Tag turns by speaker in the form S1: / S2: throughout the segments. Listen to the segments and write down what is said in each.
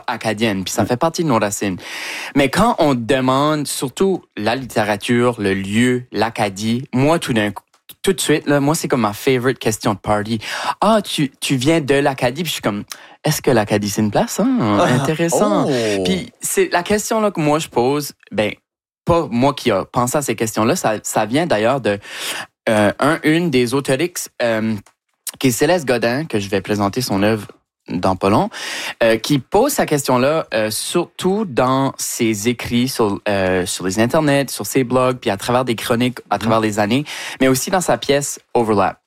S1: acadienne, puis ça fait partie de nos racines. Mais quand on demande surtout la littérature, le lieu, l'Acadie, moi, tout de suite, là, moi, c'est comme ma favorite question de party. Ah, tu viens de l'Acadie, puis je suis comme, est-ce que l'Acadie, c'est une place? Hein? Intéressant. Puis c'est la question là que moi, je pose, pas moi qui a pensé à ces questions-là, ça vient d'ailleurs de une des auteurix qui est Céleste Godin, que je vais présenter son œuvre dans pas long, qui pose sa question-là surtout dans ses écrits sur les internets, sur ses blogs, puis à travers des chroniques, à travers les années, mais aussi dans sa pièce Overlap.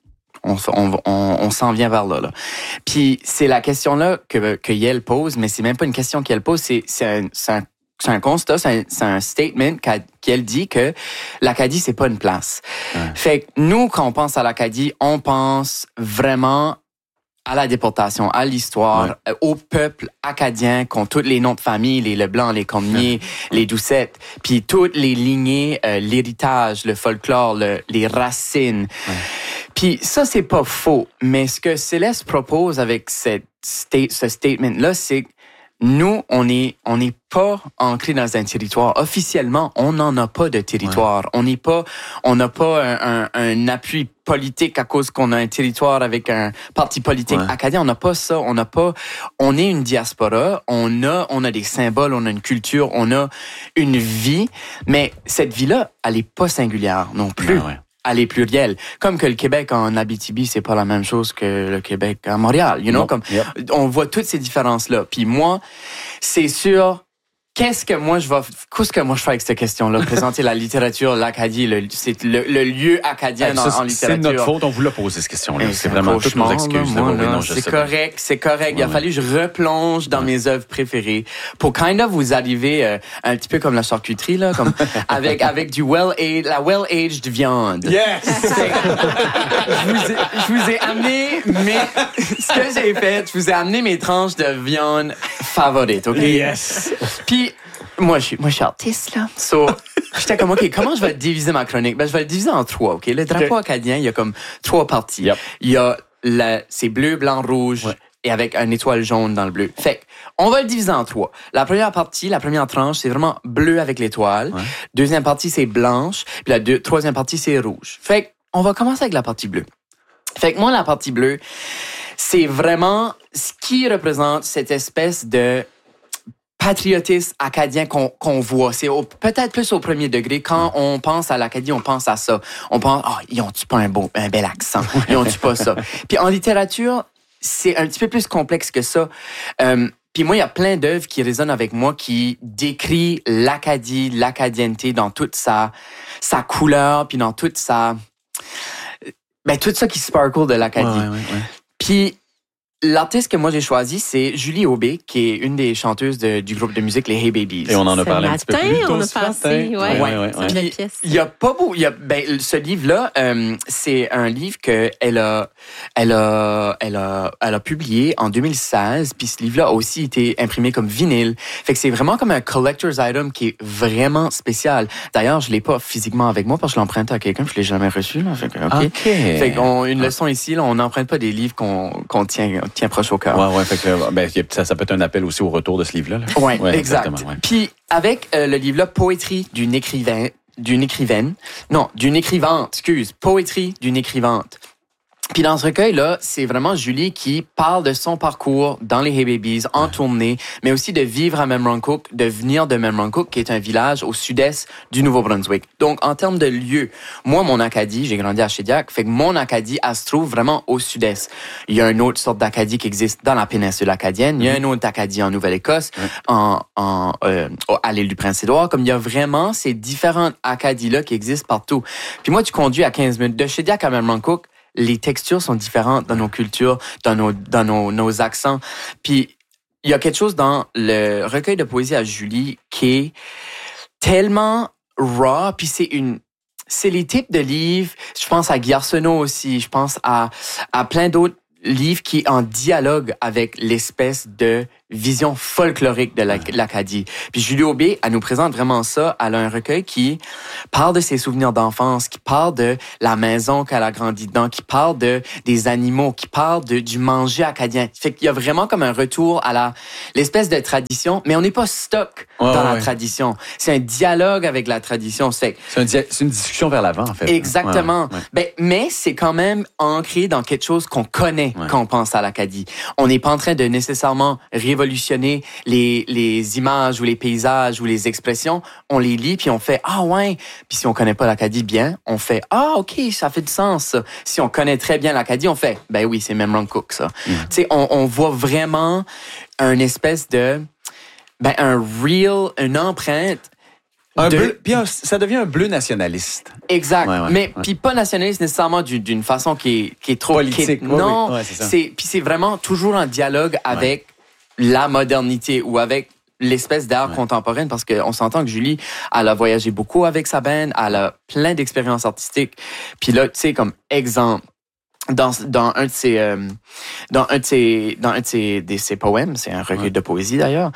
S1: On s'en vient vers là. Puis c'est la question-là que Yel pose, mais c'est même pas une question qu'elle pose, c'est un constat, c'est un statement qu'elle dit que l'Acadie, c'est pas une place. Fait que nous, quand on pense à l'Acadie, on pense vraiment à la déportation, à l'histoire, au peuple acadien qui ont tous les noms de famille, les Leblanc, les Cormier, les Doucette, puis toutes les lignées, l'héritage, le folklore, les racines. Puis ça, c'est pas faux, mais ce que Céleste propose avec ce statement-là, c'est que nous, on n'est pas ancré dans un territoire. Officiellement, on n'en a pas de territoire. On n'a pas un appui politique à cause qu'on a un territoire avec un parti politique acadien. On n'a pas ça. On est une diaspora. On a des symboles. On a une culture. On a une vie. Mais cette vie-là, elle est pas singulière non plus. Elle est plurielle. Comme que le Québec en Abitibi, c'est pas la même chose que le Québec à Montréal. On voit toutes ces différences-là. Puis moi, c'est sûr, qu'est-ce que moi je fais avec cette question-là? Présenter la littérature, l'Acadie, c'est le lieu acadien en littérature.
S2: C'est notre faute, on vous l'a posé cette question-là. C'est vraiment toutes nos excuses.
S1: C'est correct. Il a fallu que je replonge dans mes œuvres préférées pour kind of vous arriver un petit peu comme la charcuterie, là, comme avec la well-aged viande.
S2: Yes!
S1: Je vous ai amené ce que j'ai fait, je vous ai amené mes tranches de viande favorites, OK?
S2: Yes!
S1: Puis, moi, je suis artiste, là. So, j'étais comme, OK, comment je vais diviser ma chronique? Je vais le diviser en 3, OK? Le drapeau acadien, il y a comme 3 parties. Yep. Il y a c'est bleu, blanc, rouge, et avec une étoile jaune dans le bleu. Fait on va le diviser en 3. La première partie, la première tranche, c'est vraiment bleu avec l'étoile. Deuxième partie, c'est blanche. Puis la troisième partie, c'est rouge. Fait on va commencer avec la partie bleue. Fait que moi, la partie bleue, c'est vraiment ce qui représente cette espèce de patriotisme acadien qu'on voit. C'est peut-être plus au premier degré. Quand on pense à l'Acadie, on pense à ça. On pense, ils ont-tu pas un bel accent? Ils ont-tu pas ça? Puis en littérature, c'est un petit peu plus complexe que ça. Puis moi, il y a plein d'œuvres qui résonnent avec moi, qui décrit l'Acadie, l'acadienneté dans toute sa couleur, puis dans toute tout ça qui sparkle de l'Acadie. Puis l'artiste que moi j'ai choisi, c'est Julie Aubé, qui est une des chanteuses du groupe de musique Les Hey Babies.
S2: Et on en a parlé un petit peu plus tôt.
S3: On a passé,
S1: Puis, il y a pas beaucoup. Ce livre-là, c'est un livre que elle a publié en 2016. Puis ce livre-là a aussi été imprimé comme vinyle. Fait que c'est vraiment comme un collector's item qui est vraiment spécial. D'ailleurs, je l'ai pas physiquement avec moi parce que je l'emprunte à quelqu'un. Je l'ai jamais reçu. Là. Fait que, Fait une leçon ici. Là, on n'emprunte pas des livres qu'on tient proche au cœur.
S2: Fait que, ça peut être un appel aussi au retour de ce livre-là.
S1: Ouais, exact. Puis avec le livre-là, Poétrie d'une écrivaine, Poétrie d'une écrivante. Puis dans ce recueil-là, c'est vraiment Julie qui parle de son parcours dans les Hey Babies, en tournée, mais aussi de vivre à Memramcook, de venir de Memramcook, qui est un village au sud-est du Nouveau-Brunswick. Donc, en termes de lieu, moi, mon Acadie, j'ai grandi à Shediac, fait que mon Acadie, elle se trouve vraiment au sud-est. Il y a une autre sorte d'Acadie qui existe dans la péninsule acadienne. Il y a une autre Acadie en Nouvelle-Écosse, à l'île du Prince-Édouard. Comme il y a vraiment ces différentes Acadies-là qui existent partout. Puis moi, tu conduis à 15 minutes de Shediac à Memramcook, les textures sont différentes dans nos cultures, dans nos accents. Puis, il y a quelque chose dans le recueil de poésie à Julie qui est tellement raw, puis c'est les types de livres, je pense à Guy Arsenault aussi, je pense à plein d'autres livres qui en dialogue avec l'espèce de vision folklorique de l'Acadie. Puis Julie Aubé, elle nous présente vraiment ça. Elle a un recueil qui parle de ses souvenirs d'enfance, qui parle de la maison qu'elle a grandi dedans, qui parle des animaux, qui parle du manger acadien. Fait qu'il y a vraiment comme un retour à l'espèce de tradition, mais on n'est pas stock dans la tradition. C'est un dialogue avec la tradition. C'est
S2: une discussion vers l'avant, en fait.
S1: Exactement. Mais c'est quand même ancré dans quelque chose qu'on connaît quand on pense à l'Acadie. On n'est pas en train de nécessairement révolutionner les images ou les paysages ou les expressions. On les lit puis on fait ah ouais. Puis si on connaît pas l'Acadie bien, on fait ah ok, ça fait du sens. Si on connaît très bien l'Acadie, on fait ben oui, c'est Memramcook Cook ça. Tu sais, on voit vraiment une espèce de une empreinte.
S2: Puis ça devient un bleu nationaliste.
S1: Exact. Mais puis pas nationaliste nécessairement d'une façon qui est trop
S2: politique.
S1: Non, puis c'est vraiment toujours en dialogue avec la modernité ou avec l'espèce d'art contemporaine parce qu'on s'entend que Julie, elle a voyagé beaucoup avec sa band, elle a plein d'expériences artistiques. Puis là, tu sais, comme exemple, dans un de ses poèmes, c'est un recueil de poésie d'ailleurs.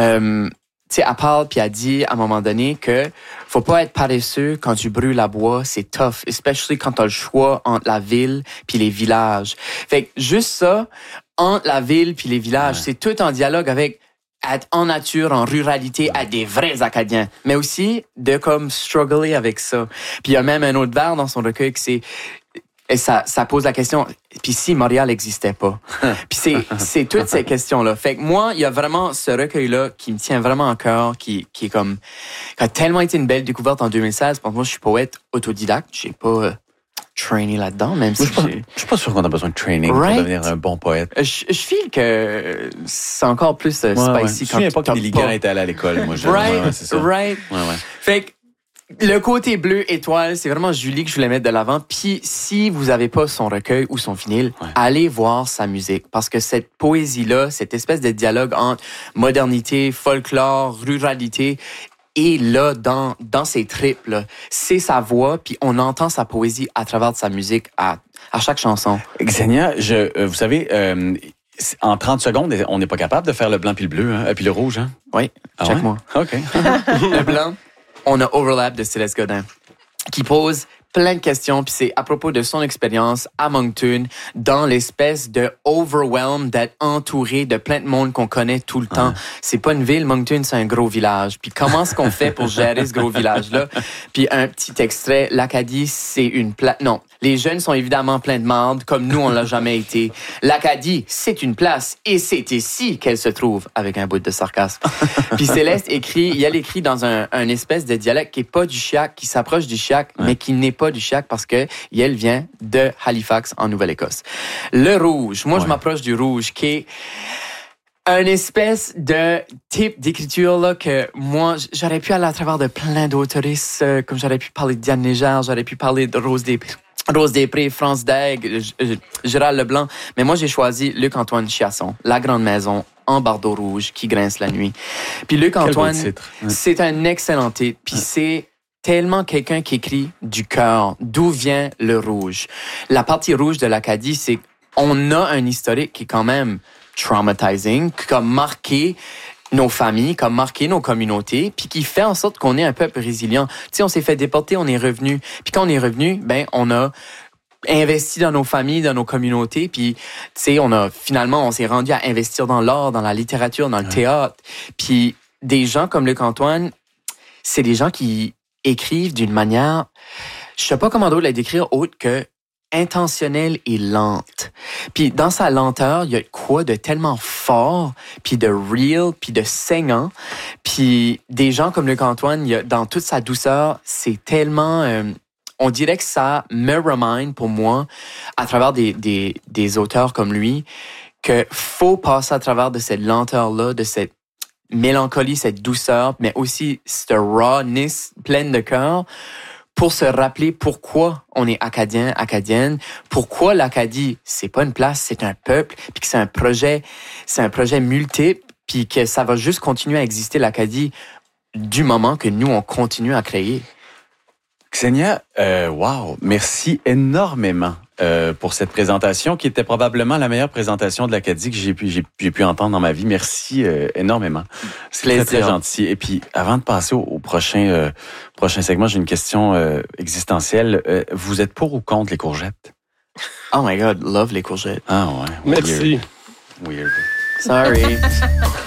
S1: Tu sais, elle parle puis elle dit à un moment donné que faut pas être paresseux quand tu brûles la bois, c'est tough, especially quand t'as le choix entre la ville puis les villages. Fait que juste ça, entre la ville puis les villages, c'est tout en dialogue avec être en nature, en ruralité, à des vrais Acadiens, mais aussi de comme struggler avec ça. Puis il y a même un autre vers dans son recueil que c'est et ça pose la question, puis si Montréal n'existait pas? Puis c'est toutes ces questions-là. Fait que moi, il y a vraiment ce recueil-là qui me tient vraiment à cœur, qui est comme, qui a tellement été une belle découverte en 2016. Parce que moi, je suis poète autodidacte. J'ai pas trainé là-dedans, même si
S2: je suis pas sûr qu'on a besoin de training pour devenir un bon poète.
S1: Je feel que c'est encore plus spicy quand
S2: je me souviens pas que les ligas étaient allés à l'école, moi. C'est ça.
S1: Fait que le côté bleu étoile, c'est vraiment Julie que je voulais mettre de l'avant. Puis si vous avez pas son recueil ou son vinyle, allez voir sa musique. Parce que cette poésie-là, cette espèce de dialogue entre modernité, folklore, ruralité, et là, dans ces tripes-là, c'est sa voix, puis on entend sa poésie à travers de sa musique à chaque chanson.
S2: Xenia, vous savez... en 30 secondes, on n'est pas capable de faire le blanc puis le bleu, puis le rouge, hein?
S1: Oui, chaque mois.
S2: OK.
S1: Le blanc, on a Overlap de Céleste Godin, qui pose plein de questions, puis c'est à propos de son expérience à Moncton, dans l'espèce de overwhelm d'être entouré de plein de monde qu'on connaît tout le temps. C'est pas une ville, Moncton, c'est un gros village. Puis comment est-ce qu'on fait pour gérer ce gros village-là? Puis un petit extrait, l'Acadie, c'est une place... Non, les jeunes sont évidemment pleins de marde, comme nous, on l'a jamais été. L'Acadie, c'est une place, et c'est ici qu'elle se trouve, avec un bout de sarcasme. Puis Céleste écrit dans un espèce de dialecte qui est pas du chiac, qui s'approche du chiac, mais qui n'est pas du chiac parce que elle vient de Halifax, en Nouvelle-Écosse. Le rouge, moi, je m'approche du rouge, qui est un espèce de type d'écriture là que moi, j'aurais pu aller à travers de plein d'autoristes, comme j'aurais pu parler de Diane Légère, j'aurais pu parler de Rose Després, France Daigle, Gérald Leblanc. Mais moi, j'ai choisi Luc-Antoine Chiasson, La Grande Maison, en bardeau rouge, qui grince la nuit. Puis Luc-Antoine, c'est un excellent titre. Puis c'est tellement quelqu'un qui écrit du cœur. D'où vient le rouge? La partie rouge de l'Acadie, c'est on a un historique qui est quand même traumatizing, qui a marqué nos familles, qui a marqué nos communautés, puis qui fait en sorte qu'on est un peuple résilient. Tu sais, on s'est fait déporter, on est revenu. Puis quand on est revenu, on a investi dans nos familles, dans nos communautés, puis tu sais, on s'est rendu à investir dans l'art, dans la littérature, dans le théâtre. Puis des gens comme Luc-Antoine, c'est des gens qui écrivent d'une manière, je sais pas comment d'autre la décrire autre que intentionnelle et lente. Puis dans sa lenteur, il y a quoi de tellement fort, puis de real, puis de saignant. Puis des gens comme Luc-Antoine, dans toute sa douceur, c'est tellement... on dirait que ça me remind pour moi, à travers des auteurs comme lui, que faut passer à travers de cette lenteur-là, de cette mélancolie, cette douceur, mais aussi cette rawness pleine de cœur, pour se rappeler pourquoi on est Acadien, Acadienne, pourquoi l'Acadie, c'est pas une place, c'est un peuple, puis que c'est un projet multiple, puis que ça va juste continuer à exister, l'Acadie, du moment que nous, on continue à créer.
S2: Xenia, wow, merci énormément pour cette présentation qui était probablement la meilleure présentation de l'Acadie que j'ai pu entendre dans ma vie. Merci énormément. C'est très, très gentil. Et puis, avant de passer au prochain segment, j'ai une question existentielle. Vous êtes pour ou contre les courgettes?
S1: Oh my God, love les courgettes.
S2: Ah ouais.
S3: Merci.
S2: Weird.
S1: Sorry.